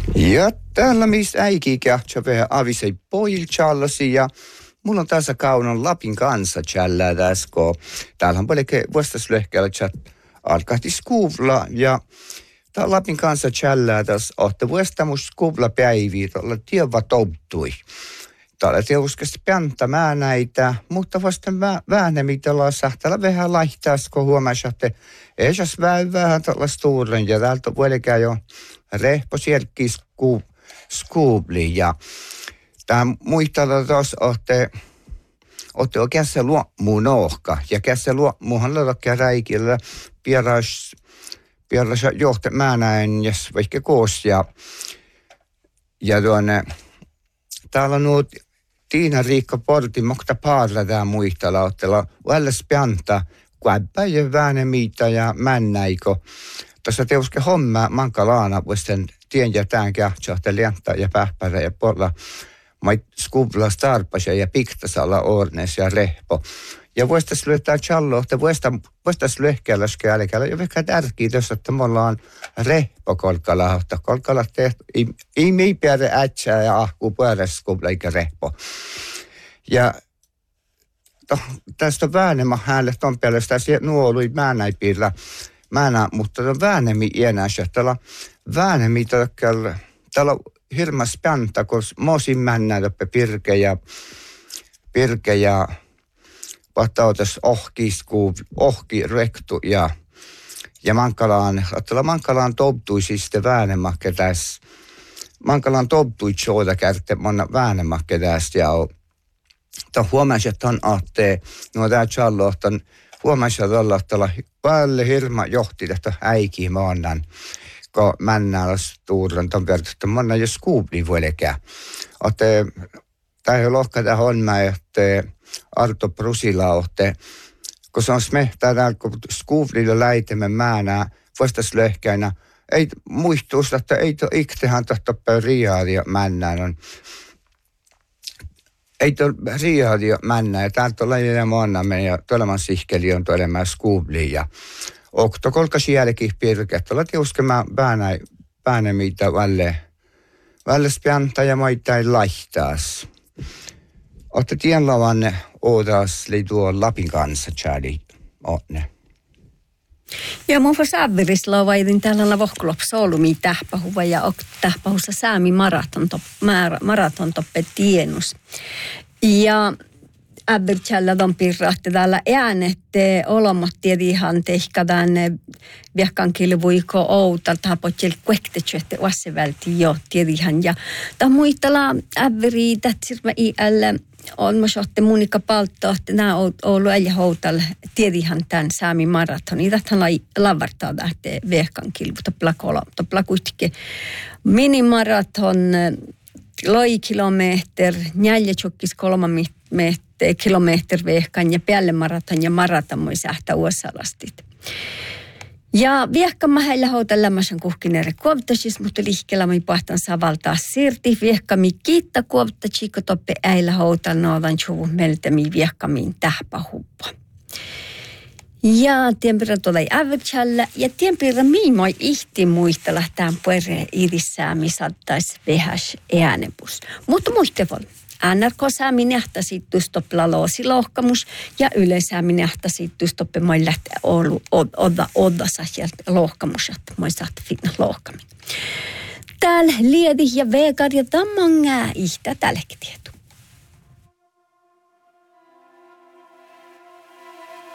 Ja täällä missä äikin kähtsä vähän avisei poilchallasi ja mulla on tässä kaunon Lapin kanssa tjällää tässä, kun täällä on paljon vuostaslöhkällä alkahti skuvla ja tää Lapin kanssa tjällää tässä, että vuostamus skuvla päiviä tuolla tieva toutui. Täällä teuskästi päntä mä näitä, mutta vasta vähän mitä sähtäällä vähän laihtaas, kun huomasi, että ei jos vähän tuolla stuuren ja täältä on vuodekä jo rehpo sielläkin skuvli ja tämä muistella tuossa, että oikein se luomuun ohka ja kässä luomuuhan löydäkään räikillä pieras johte mä näin, jos vaikka koos ja tuonne täällä on nuo Tiina Riikka Porti, mokta paarla tää muistella, ottella välläs pianta, kuäppä ja väänemiitä ja männäiko. Tuossa teuske homma mankalaana, vuosten tien ja tämän kähtsahte lienttä ja pähpärä ja porla. Mai skuvla starpasja ja piktasalla ornes ja rehpo. Ja vuostas lyöttää challo, että vuostas lyöhkäläskö älkäällä jo vähän tärkeä tuossa, että me ollaan rehpo kolkala. Kolkala tehty, ei mii päädä ätsää ja ahkuu päädäs skuvla eikä rehpo. Ja tästä väänemmä hänelle ton päälle, sitä nuolui määnäipiirillä. Mutta väänemi iänäs, että täällä väänemi täällä hirmas päntä, kun mosin männää toppe pirke ja vahtautas ohki rektu ja mankalaan toptuisi sitten väänemakke tässä. Mankalaan toptui tjooda kärte monna väänemakke tästä ja huomasi, että on ahte, no tää challo, että huomasi, että olla paljon hirma johti tästä äikiä maannan. Kun männäällä stuuran ton verran, että monna jos kuupli vuodekään. Tämä ei lohka tämä homma, että Arto Prusila, kun se on smehtää täällä, kun skuuvlilla läitemme määnää, vastas löhkäinä, ei muistuus, että ei tuo iktehän tohtoppaa riaadia männään. Ei tuo riaadia männää, ja täältä on läjä maana meidän tuleman sihkeli on tuolemaan skuuvliin, ja okto kolkas jälkeen pirket, tuolla tiuskemään päänä mitä välles pianta ja maittain laihtaas. Olette tienlavanne ootas tuo Lapin kanssa, Charlie, onne. Ja mun fos äveris lavaidin täällä vohkulopsolumi tähpahuva ja tähpahussa säämi maraton toppe tienus. Ja äveritsellä ton pirrahti täällä äänette olomatti ihan tehkä tänne viekkaan kilvuiko outalta hapotjel kuektetsyötte vassevälti jo tiedihan. Ja tämä muistella äveri tätsirmä iälle on myös otte munika paltto, että nämä on ollut äijä houtalla tiedihan tämän saami maratoni. Tähän lavartaa tähte viekkaan kilvu, toppla kuitenkin minimaraton, loikilometer, 4,3 kilometer viekkaan ja päälle maraton ja maraton moi sähtä uosalastit. Ja viekkaan heillä houtalla lämmäsen kuhkinere kuoptasis, mutta liikkeellä mä pahtan savaltaa sirti. Viekkaan kiittää kuoptasis, kun toppe äillä houtalla noodan tjuvu meltämi viekkaan tähpahuppa. Ja tienpirra tuolla ävätsäällä ja tienpirra miimoi ihti muistella tämän puereen idissään, missä ottais vähäs äänepus. Mutta muistevon. NRK-säämi nähtäisi tustoppla loosilohkamus ja yleisäämi nähtäisi tustoppe moillet oddassa sieltä lohkamus, että moi saat fitna lohkamin. Täällä liedi ja veekar ja tamman ihtä tälläkin tietu.